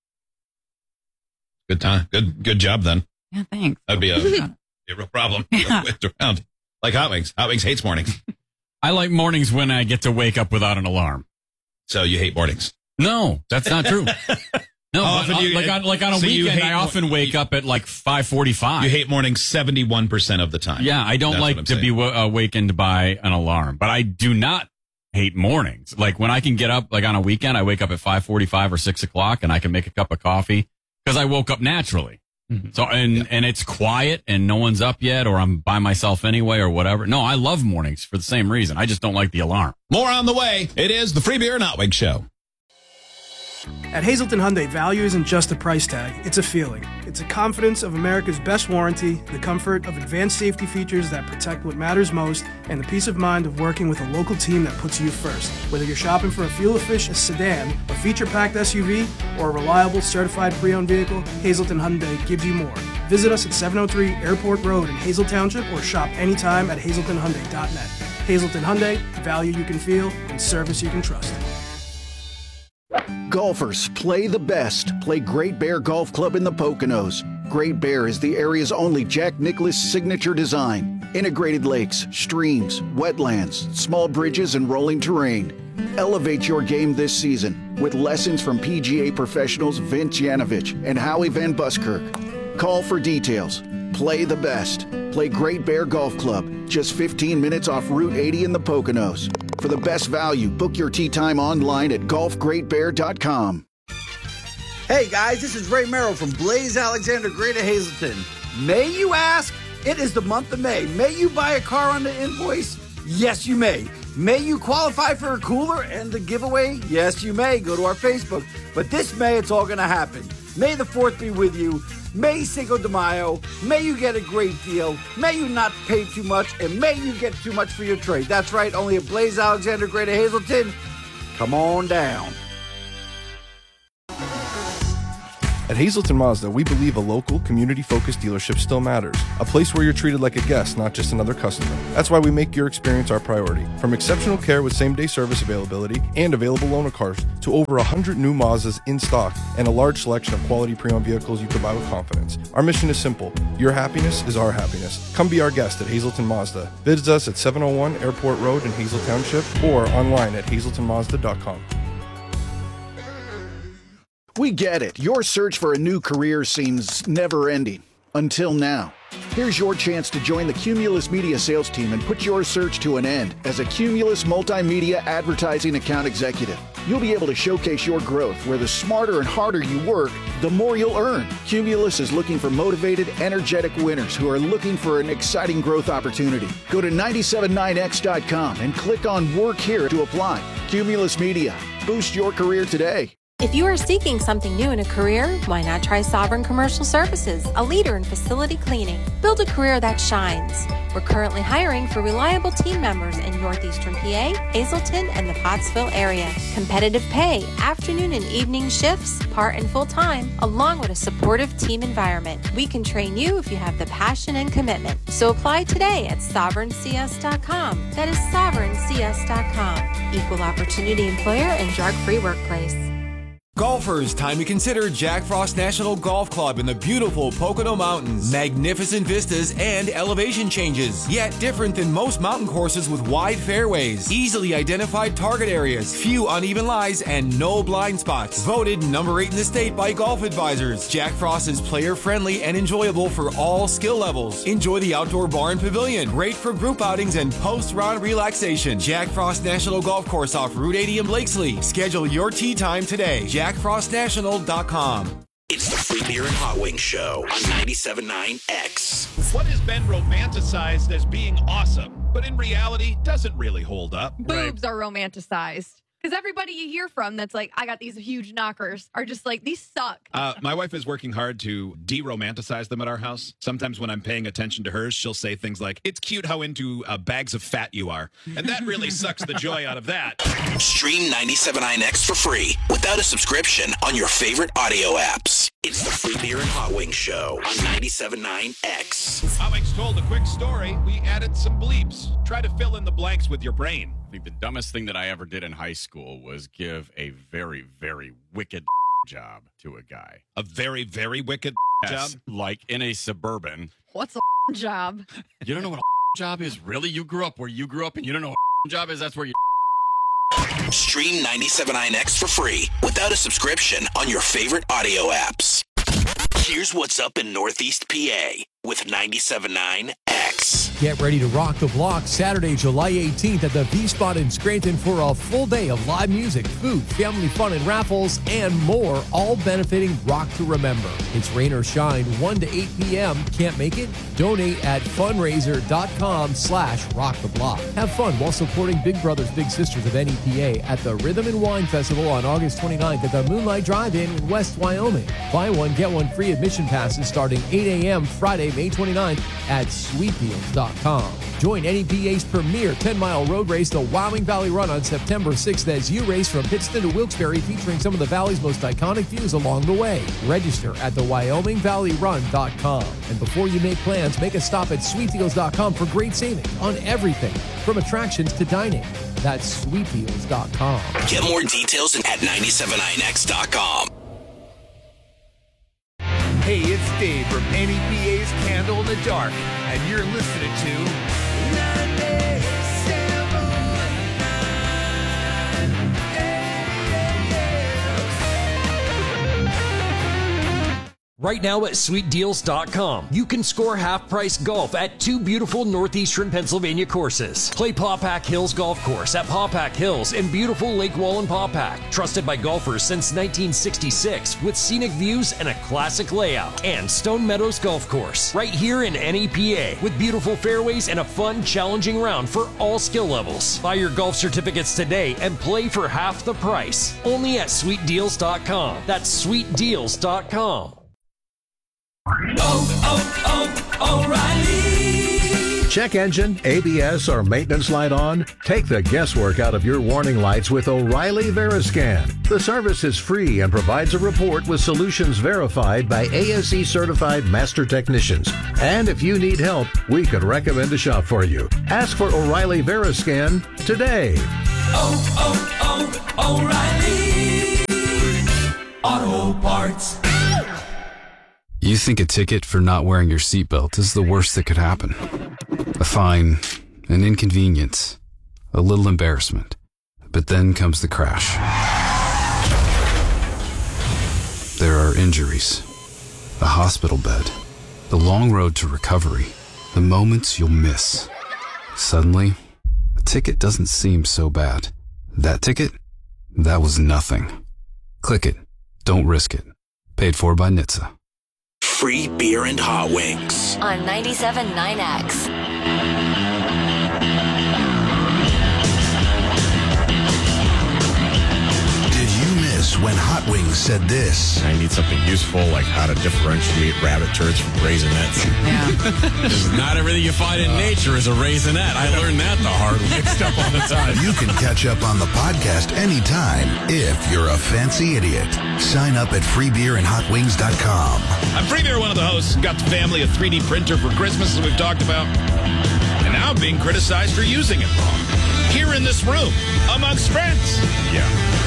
Good time. Good good job then. Yeah, thanks. That'd be a, be a real problem. Yeah. Whipped around. Like Hot Wings. Hot Wings hates mornings. I like mornings when I get to wake up without an alarm. So you hate mornings. No, that's not true. No, How but, often uh, do you- like on like on a so you weekend, hate I mo- often wake up at like five forty-five. You hate mornings seventy-one percent of the time. Yeah, I don't That's like what I'm to saying. be w- awakened by an alarm, but I do not hate mornings. Like when I can get up, like on a weekend, I wake up at five forty-five or six o'clock, and I can make a cup of coffee because I woke up naturally. Mm-hmm. So and and it's quiet and no one's up yet, or I'm by myself anyway, or whatever. No, I love mornings for the same reason. I just don't like the alarm. More on the way. It is the Free Beer and Hot Wings Show. At Hazleton Hyundai, value isn't just a price tag, it's a feeling. It's a confidence of America's best warranty, the comfort of advanced safety features that protect what matters most, and the peace of mind of working with a local team that puts you first. Whether you're shopping for a fuel-efficient sedan, a feature-packed S U V, or a reliable certified pre-owned vehicle, Hazleton Hyundai gives you more. Visit us at seven oh three Airport Road in Hazel Township or shop anytime at hazelton hyundai dot net. Hazleton Hyundai, value you can feel and service you can trust. Golfers, play the best. Play Great Bear Golf Club in the Poconos. Great Bear is the area's only Jack Nicklaus signature design. Integrated lakes, streams, wetlands, small bridges, and rolling terrain. Elevate your game this season with lessons from P G A professionals Vince Yanovich and Howie Van Buskirk. Call for details. Play the best. Play Great Bear Golf Club, just fifteen minutes off Route eighty in the Poconos. For the best value, book your tee time online at golf great bear dot com. Hey guys, this is Ray Merrill from Blaze Alexander Greater Hazleton. May you ask? It is the month of May. May you buy a car on the invoice? Yes, you may. May you qualify for a cooler and the giveaway? Yes, you may. Go to our Facebook. But this May, it's all going to happen. May the fourth be with you. May Cinco de Mayo. May you get a great deal. May you not pay too much. And may you get too much for your trade. That's right, only at Blaze Alexander Greater Hazleton. Come on down. At Hazleton Mazda, we believe a local, community-focused dealership still matters. A place where you're treated like a guest, not just another customer. That's why we make your experience our priority. From exceptional care with same-day service availability and available loaner cars to over one hundred new Mazdas in stock and a large selection of quality pre-owned vehicles you can buy with confidence. Our mission is simple. Your happiness is our happiness. Come be our guest at Hazleton Mazda. Visit us at seven oh one Airport Road in Hazel Township or online at hazelton mazda dot com. We get it. Your search for a new career seems never-ending. Until now. Here's your chance to join the Cumulus Media sales team and put your search to an end as a Cumulus Multimedia Advertising Account Executive. You'll be able to showcase your growth where the smarter and harder you work, the more you'll earn. Cumulus is looking for motivated, energetic winners who are looking for an exciting growth opportunity. Go to nine seven nine x dot com and click on Work Here to apply. Cumulus Media. Boost your career today. If you are seeking something new in a career, why not try Sovereign Commercial Services, a leader in facility cleaning? Build a career that shines. We're currently hiring for reliable team members in northeastern P A, Hazleton, and the Pottsville area. Competitive pay, afternoon and evening shifts, part and full time, along with a supportive team environment. We can train you if you have the passion and commitment. So apply today at sovereign c s dot com. That is sovereign c s dot com. Equal opportunity employer and drug-free workplace. Golfers, time to consider Jack Frost National Golf Club in the beautiful Pocono Mountains. Magnificent vistas and elevation changes, yet different than most mountain courses with wide fairways, easily identified target areas, few uneven lies, and no blind spots. Voted number eight in the state by Golf Advisors. Jack Frost is player-friendly and enjoyable for all skill levels. Enjoy the outdoor bar and pavilion, great for group outings and post-round relaxation. Jack Frost National Golf Course off Route eighty in Blakesley. Schedule your tee time today. jack frost national dot com. It's the Free Beer and Hot Wings Show on ninety-seven point nine X. What has been romanticized as being awesome, but in reality doesn't really hold up. Boobs are romanticized. Because everybody you hear from that's like, I got these huge knockers, are just like, these suck. Uh, my wife is working hard to de-romanticize them at our house. Sometimes when I'm paying attention to hers, she'll say things like, it's cute how into uh, bags of fat you are. And that really sucks the joy out of that. Stream ninety-seven point nine X for free without a subscription on your favorite audio apps. It's the Free Beer and Hot Wings Show on ninety-seven point nine X. Hot Wings told a quick story. We added some bleeps. Try to fill in the blanks with your brain. I think the dumbest thing that I ever did in high school was give a very, very wicked job to a guy. A very, very wicked yes, job? Like in a Suburban. What's a job? You don't know what a job is? Really? You grew up where you grew up and you don't know what a job is? That's where you... Stream ninety-seven point nine X for free without a subscription on your favorite audio apps. Here's what's up in Northeast P A with ninety-seven point nine X. Get ready to rock the block Saturday, July eighteenth at the V-Spot in Scranton for a full day of live music, food, family fun, and raffles, and more, all benefiting Rock to Remember. It's rain or shine, one to eight p.m. Can't make it? Donate at fundraiser.com slash rock the block. Have fun while supporting Big Brothers Big Sisters of N E P A at the Rhythm and Wine Festival on August twenty-ninth at the Moonlight Drive-In in West Wyoming. Buy one, get one free admission passes starting eight a.m. Friday, May twenty-ninth at sweet deals dot com. Join N E P A's premier ten-mile road race, the Wyoming Valley Run, on September sixth as you race from Pittston to Wilkes-Barre, featuring some of the Valley's most iconic views along the way. Register at the wyoming valley run dot com. And before you make plans, make a stop at sweet deals dot com for great savings on everything, from attractions to dining. That's sweet deals dot com. Get more details at ninety-seven point nine X dot com. Hey, it's Dave from N E P A's Candle in the Dark, and you're listening to Right now at sweet deals dot com, you can score half-price golf at two beautiful northeastern Pennsylvania courses. Play Pawpack Hills Golf Course at Pawpack Hills in beautiful Lake Wallen, Pawpack. Trusted by golfers since nineteen sixty-six with scenic views and a classic layout. And Stone Meadows Golf Course, right here in N E P A, with beautiful fairways and a fun, challenging round for all skill levels. Buy your golf certificates today and play for half the price. Only at sweet deals dot com. That's sweet deals dot com. Oh, oh, O'Reilly. Check engine, A B S, or maintenance light on? Take the guesswork out of your warning lights with O'Reilly Veriscan. The service is free and provides a report with solutions verified by A S E certified master technicians. And if you need help, we could recommend a shop for you. Ask for O'Reilly Veriscan today. Oh, oh, oh, O'Reilly Auto Parts. You think a ticket for not wearing your seatbelt is the worst that could happen. A fine, an inconvenience, a little embarrassment. But then comes the crash. There are injuries, a hospital bed, the long road to recovery, the moments you'll miss. Suddenly, a ticket doesn't seem so bad. That ticket? That was nothing. Click it. Don't risk it. Paid for by N H T S A. Free beer and hot wings on ninety-seven point nine X. Did you miss when Hot Hot Wings said this. I need something useful, like how to differentiate rabbit turds from raisinets. Yeah. Not everything you find in nature is a raisinette. I learned that the hard way. Mixed up all the time. You can catch up on the podcast anytime if you're a fancy idiot. Sign up at free beer and hot wings dot com. I'm Free Beer, one of the hosts. Got the family a three D printer for Christmas, as we've talked about. And now I'm being criticized for using it wrong. Here in this room, amongst friends. Yeah.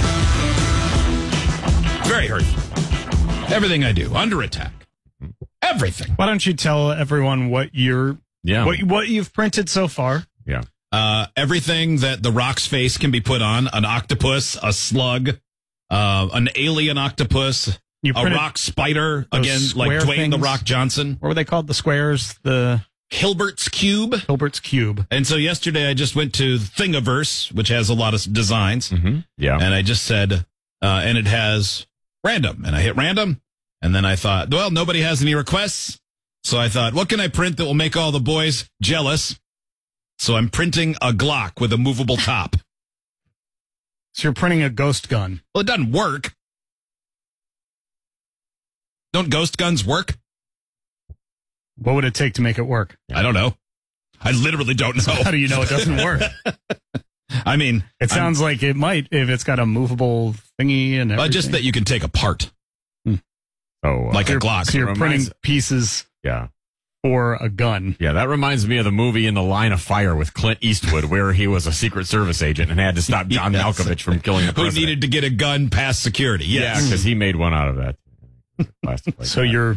Very hurtful. Everything I do, under attack. Everything. Why don't you tell everyone what you're, Yeah. what, what you've printed so far? Yeah. Uh, everything that the Rock's face can be put on. An octopus, a slug, uh, an alien octopus, You a printed rock spider. those Again, like square Dwayne The things? Rock Johnson. What were they called? The squares? The Hilbert's Cube. Hilbert's Cube. And so yesterday I just went to Thingiverse, which has a lot of designs. Mm-hmm. Yeah. And I just said, uh, and it has random. And I hit random. And then I thought, well, nobody has any requests. So I thought, what can I print that will make all the boys jealous? So I'm printing a Glock with a movable top. So you're printing a ghost gun. Well, it doesn't work. Don't ghost guns work? What would it take to make it work? I don't know. I literally don't know. How do you know it doesn't work? I mean, It sounds I'm, like it might if it's got a movable thingy and everything. uh, just that you can take apart Oh, uh, like a You're- Glock. So you're Reminds- printing pieces yeah. for a gun. Yeah, that reminds me of the movie In the Line of Fire with Clint Eastwood, where he was a Secret Service agent and had to stop John Yes. Malkovich from killing the Who president. needed to get a gun past security. Yeah, Yes. because he made one out of that. Plastic like So that. you're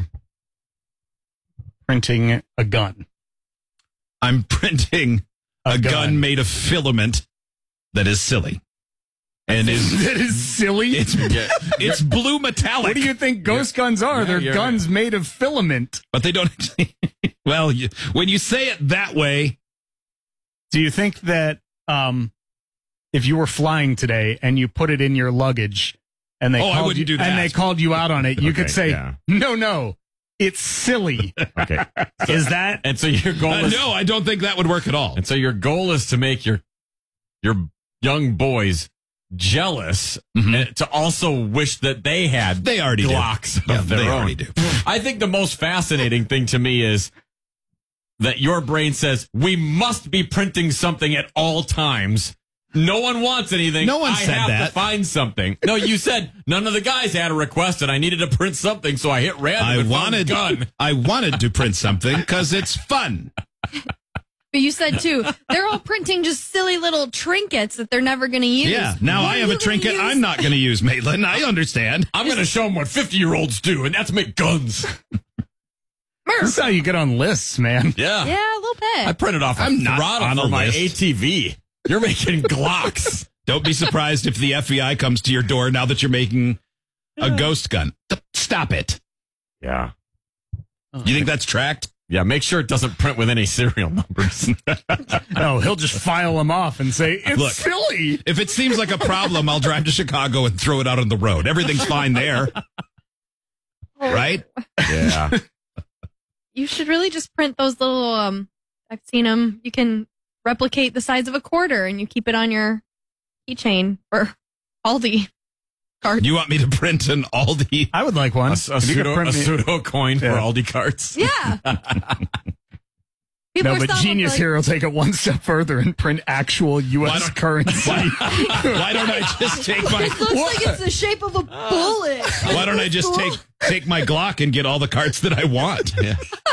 printing a gun. I'm printing a, A gun. gun. made of filament that is silly. And is That is silly. it's it's blue metallic. What do you think ghost guns are? Yeah, They're you're- guns made of filament. But they don't actually. Well, you, when you say it that way, Do you think that um, if you were flying today and you put it in your luggage and they Oh, I called wouldn't you, do and that. they called you out on it, you Okay, could say, yeah. "No, no, it's silly." Okay. Is that And so your goal uh, is no, I don't think that would work at all. And so your goal is to make your your young boys jealous and to also wish that they had They already do. Glocks Yeah, of their they own. already do. I think the most fascinating thing to me is that your brain says we must be printing something at all times. No one wants anything. No one I said have that. to find something. No, you said none of the guys had a request and I needed to print something, so I hit random. I and found wanted gun. I wanted to print something because it's fun. But you said too, they're all printing just silly little trinkets that they're never going to use. Yeah. Now What I are have a you gonna trinket use? I'm not going to use, Maitland. I understand. I'm going to show them what fifty-year-olds do, and that's make guns. this is how you get on lists, man? Yeah. Yeah, a little bit. I printed off a I'm not throttle on a for my list. A T V. You're making Glocks. Don't be surprised if the F B I comes to your door now that you're making a ghost gun. Stop it. Yeah. You think that's tracked? Yeah, make sure it doesn't print with any serial numbers. No, he'll just file them off and say it's Look. silly. If it seems like a problem, I'll drive to Chicago and throw it out on the road. Everything's fine there. Right? Yeah. You should really just print those little, um, I've seen them. You can replicate the size of a quarter and you keep it on your keychain for Aldi cards. You want me to print an Aldi? I would like one. A, a, If you could pseudo, print a me- pseudo coin Yeah. for Aldi carts. Yeah. People No, are but selling Genius like, here will take it one step further and print actual U Why S don't- currency. Why don't I just take my It looks like it's the shape of a bullet. Why don't I just take take my Glock and get all the carts that I want? Yeah.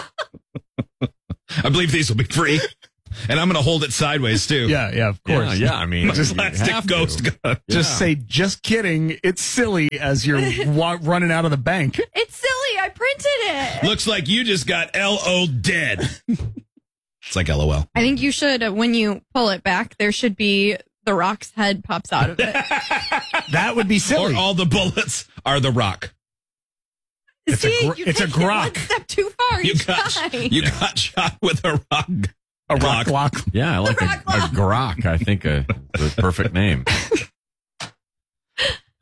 I believe these will be free. And I'm going to hold it sideways too. Yeah, yeah, of Yeah, course. yeah, I mean, Just you plastic have ghost to. gun. Just Yeah. say, just kidding. It's silly as you're wa- running out of the bank. It's silly. I printed it. Looks like you just got L O dead. It's like L O L. I think you should, uh, when you pull it back, there should be the Rock's head pops out of it. That would be silly. Or all the bullets are the Rock. It's See, a gr- you it's a take it one grok. step too far. You each got time. you got shot with a rock. A rock lock. Yeah, I like a, Rock a grok. I think a, the perfect name.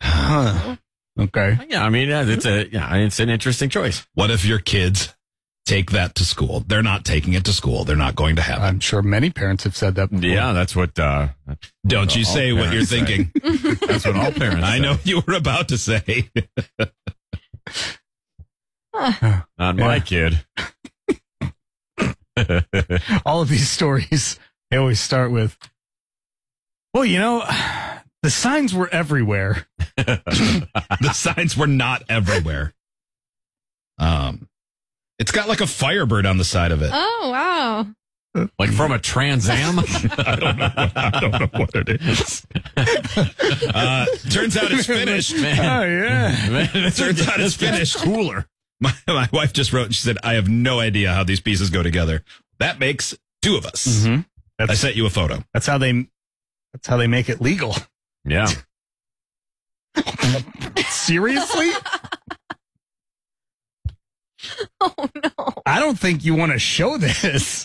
Huh. Okay. Yeah, I mean, yeah, it's a yeah, it's an interesting choice. What if your kids take that to school. They're not taking it to school. They're not going to have it. I'm sure many parents have said that before. Yeah, that's what. Uh, Don't what you all say what you're parents say. thinking. That's what all parents I say. know you were about to say. Not my Yeah. kid. All of these stories, they always start with, well, you know, the signs were everywhere. The signs were not everywhere. Um, it's got like a Firebird on the side of it. Oh, wow. Like from a Trans Am? I don't know. What, I don't know what it is. Uh, turns out it's finished. Oh, yeah. Man, Turns out it's finished. Cooler. My, my wife just wrote, she said, I have no idea how these pieces go together. That makes two of us. Mm-hmm. I sent you a photo. That's how they. That's how they make it legal. Yeah. Seriously? Oh, no. I don't think you want to show this.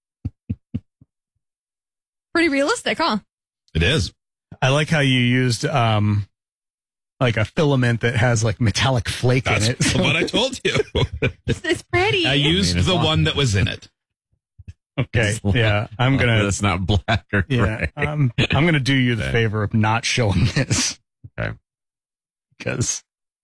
Pretty realistic, huh? It is. I like how you used um, like a filament that has like metallic flake That's in it. So- what I told you. It's, it's pretty. I used I mean, it's the long. one that was in it. Okay. Yeah, I'm gonna. That's not black or Yeah, gray. um, I'm gonna do you the Okay. favor of not showing this. Okay. Because.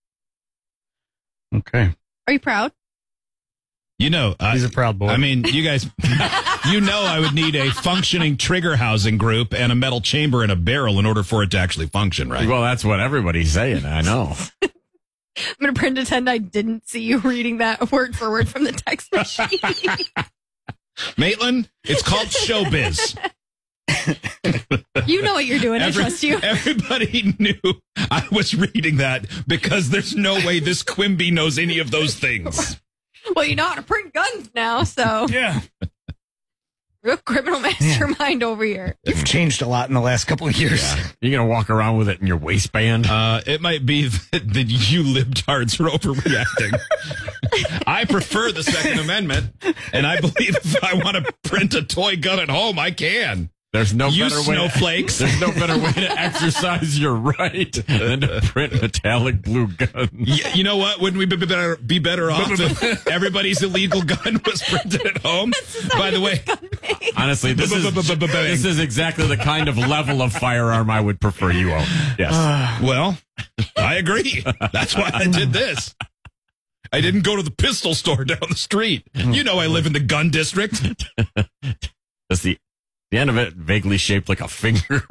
Okay. Are you proud? You know, I, He's a proud boy. I mean, you guys, you know, I would need a functioning trigger housing group and a metal chamber and a barrel in order for it to actually function, right? Well, that's what everybody's saying. I know. I'm going to pretend I didn't see you reading that word for word from the text machine. Maitland, it's called showbiz. You know what you're doing. Every- I trust you. Everybody knew I was reading that because there's no way this Quimby knows any of those things. Well, you know how to print guns now, so yeah. Real criminal mastermind over here. You've changed a lot in the last couple of years. Yeah. You're going to walk around with it in your waistband? Uh, it might be that, that you libtards are overreacting. I prefer the Second Amendment, and I believe if I want to print a toy gun at home, I can. There's no You better way. snowflakes. To, there's no better way to exercise your right than to print metallic blue guns. Yeah, you know what? Wouldn't we be better be better off if everybody's illegal gun was printed at home? By the way, Honestly, this is this is exactly the kind of level of firearm I would prefer you own. Yes. Well, I agree. That's why I did this. I didn't go to the pistol store down the street. You know I live in the gun district. That's the the end of it, vaguely shaped like a finger.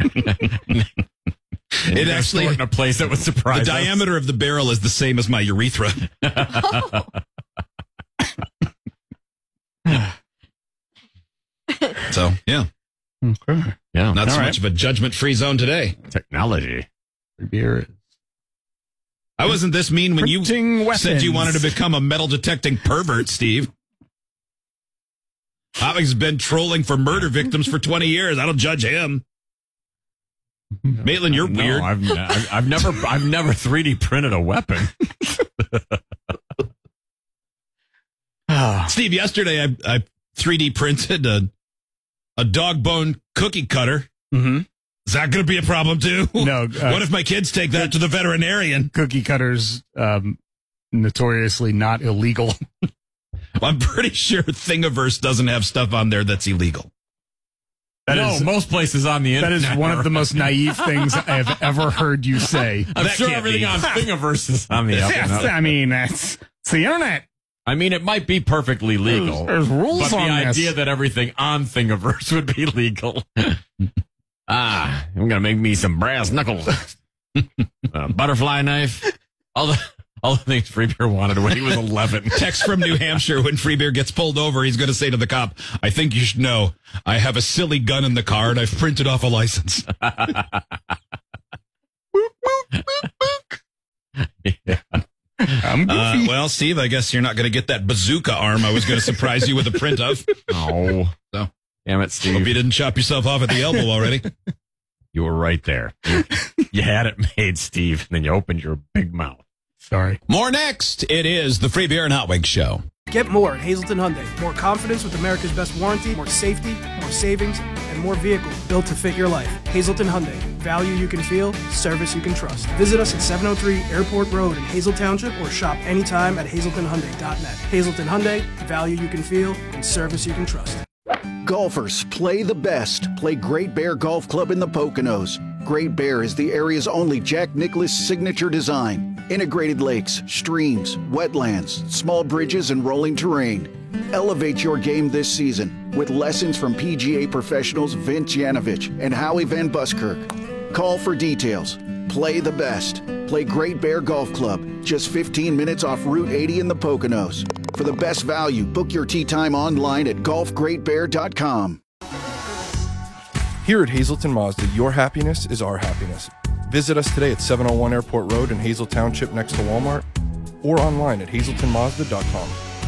It actually in a place that would surprise the us. diameter of the barrel is the same as my urethra. So yeah, Okay. Yeah, not so All right. much of a judgment-free zone today. technology. Beer. I wasn't this mean when you Printing said you wanted to weapons. become a metal detecting pervert, Steve. Hopkins been trolling for murder victims for twenty years. I don't judge him. Maitland, you're No, weird. I've, I've, I've never I've never three D printed a weapon. Ah. Steve, yesterday I, I three D printed a a dog bone cookie cutter. Mm-hmm. Is that going to be a problem too? No. Uh, What if my kids take that to the veterinarian? cookie cutters um, notoriously not illegal? Well, I'm pretty sure Thingiverse doesn't have stuff on there that's illegal. That no, is- most places on the That internet. is one of the are. most naive things I have ever heard you say. I'm That sure can't everything be. on Thingiverse is on the up and Yes, up. I mean, that's it's the internet. I mean, it might be perfectly legal. There's, there's rules But the on this. idea that everything on Thingiverse would be legal. ah, I'm gonna make me some brass knuckles, uh, butterfly knife, all the all the things Free Beer wanted when he was eleven. Text from New Hampshire: when Free Beer gets pulled over, he's going to say to the cop, "I think you should know I have a silly gun in the car and I've printed off a license." Yeah. I'm Uh, goofy. well, Steve, I guess you're not going to get that bazooka arm I was going to surprise you with a print of. Oh, So, damn it, hope Steve! you didn't chop yourself off at the elbow already. You were right there. You, you had it made, Steve, and then you opened your big mouth. Sorry. More next. It is the Free Beer and Hot Wings Show. Get more at Hazleton Hyundai. More confidence with America's best warranty, more safety, more savings, and more vehicles built to fit your life. Hazleton Hyundai. Value you can feel, service you can trust. Visit us at seven oh three Airport Road in Hazel Township or shop anytime at hazleton hyundai dot net. Hazleton Hyundai. Value you can feel and service you can trust. Golfers, play the best. Play Great Bear Golf Club in the Poconos. Great Bear is the area's only Jack Nicklaus signature design. Integrated lakes, streams, wetlands, small bridges, and rolling terrain. Elevate your game this season with lessons from P G A professionals Vince Yanovich and Howie Van Buskirk. Call for details. Play the best. Play Great Bear Golf Club, just fifteen minutes off Route eighty in the Poconos. For the best value, book your tee time online at golf great bear dot com. Here at Hazleton Mazda, your happiness is our happiness. Visit us today at seven oh one Airport Road in Hazel Township next to Walmart or online at hazleton mazda dot com.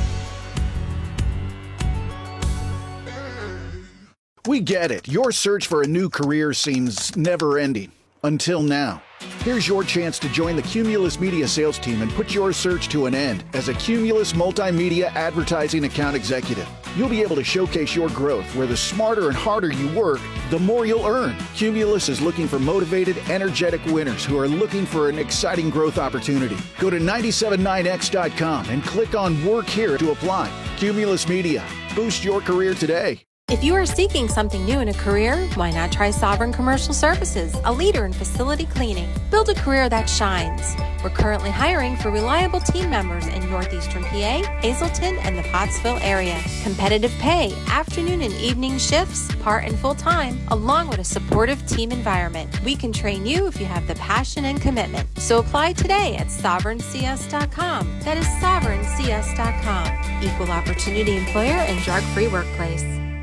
We get it. Your search for a new career seems never-ending. Until now. Here's your chance to join the Cumulus Media sales team and put your search to an end as a Cumulus Multimedia Advertising Account Executive. You'll be able to showcase your growth where the smarter and harder you work, the more you'll earn. Cumulus is looking for motivated, energetic winners who are looking for an exciting growth opportunity. Go to nine seven nine x dot com and click on Work Here to apply. Cumulus Media. Boost your career today. If you are seeking something new in a career, why not try Sovereign Commercial Services, a leader in facility cleaning? Build a career that shines. We're currently hiring for reliable team members in northeastern P A, Hazleton, and the Pottsville area. Competitive pay, afternoon and evening shifts, part and full time, along with a supportive team environment. We can train you if you have the passion and commitment. So apply today at sovereign c s dot com. That is sovereign c s dot com. Equal opportunity employer and drug-free workplace.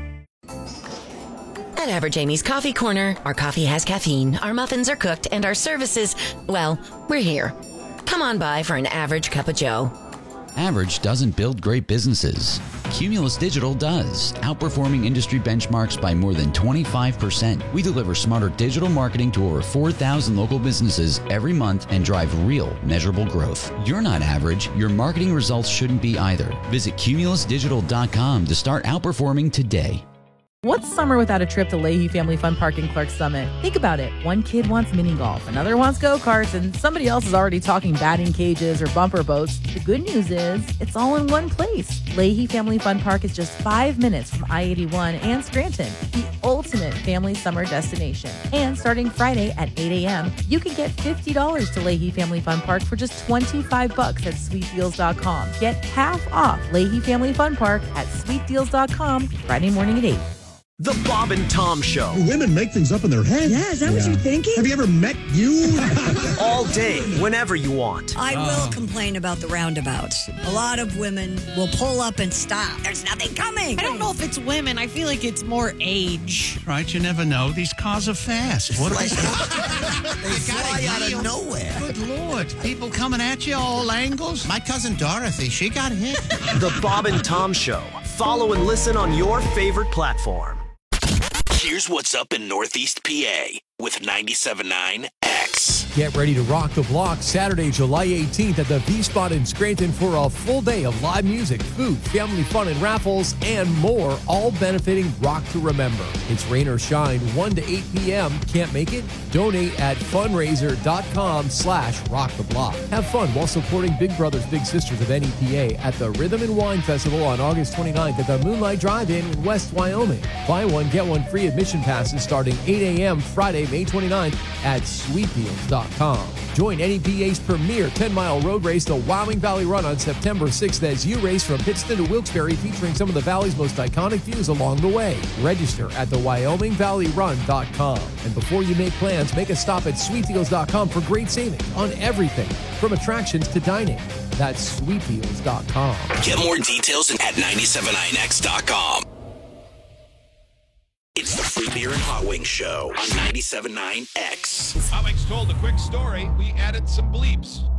At Average Amy's Coffee Corner, our coffee has caffeine, our muffins are cooked, and our services, well, we're here. Come on by for an average cup of joe. Average doesn't build great businesses. Cumulus Digital does, outperforming industry benchmarks by more than twenty-five percent. We deliver smarter digital marketing to over four thousand local businesses every month and drive real, measurable growth. You're not average. Your marketing results shouldn't be either. Visit cumulus digital dot com to start outperforming today. What's summer without a trip to Leahy Family Fun Park in Clark Summit? Think about it. One kid wants mini golf, another wants go-karts, and somebody else is already talking batting cages or bumper boats. The good news is it's all in one place. Leahy Family Fun Park is just five minutes from I eighty-one and Scranton, the ultimate family summer destination. And starting Friday at eight a.m., you can get fifty dollars to Leahy Family Fun Park for just twenty-five bucks at sweet deals dot com. Get half off Leahy Family Fun Park at sweet deals dot com Friday morning at eight. The Bob and Tom Show. Women make things up in their head. Yeah, is that yeah. what you're thinking? Have you ever met you? All day, whenever you want. I oh. will complain about the roundabouts. A lot of women will pull up and stop. There's nothing coming. I don't know if it's women. I feel like it's more age. Right, you never know. These cars are fast. What like, they fly out of nowhere. Good Lord. People coming at you all angles. My cousin Dorothy, she got hit. The Bob and Tom Show. Follow and listen on your favorite platform. Here's what's up in Northeast P A with ninety-seven point nine X. Get ready to rock the block Saturday, July eighteenth at the V-Spot in Scranton for a full day of live music, food, family fun, and raffles, and more, all benefiting Rock to Remember. It's rain or shine, one to eight p.m. Can't make it? Donate at fundraiser.com slash rock the block. Have fun while supporting Big Brothers Big Sisters of N E P A at the Rhythm and Wine Festival on August twenty-ninth at the Moonlight Drive-In in West Wyoming. Buy one, get one free admission passes starting eight a.m. Friday, May twenty-ninth at sweet deals dot com. Join N E P A's premier ten-mile road race, the Wyoming Valley Run, on September sixth as you race from Pittston to Wilkes-Barre, featuring some of the valley's most iconic views along the way. Register at the wyoming valley run dot com. And before you make plans, make a stop at sweet deals dot com for great savings on everything from attractions to dining. That's sweet deals dot com. Get more details at ninety-seven nine x dot com. It's the Free Beer and Hot Wings Show on ninety-seven point nine X. Alex told a quick story. We added some bleeps.